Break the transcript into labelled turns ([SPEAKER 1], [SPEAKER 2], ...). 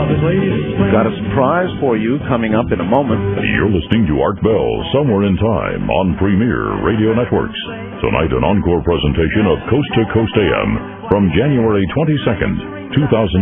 [SPEAKER 1] Got a surprise for you coming up in a moment.
[SPEAKER 2] You're listening to Art Bell, Somewhere in Time, on Premier Radio Networks. Tonight, an encore presentation of Coast to Coast AM from January 22nd, 2000.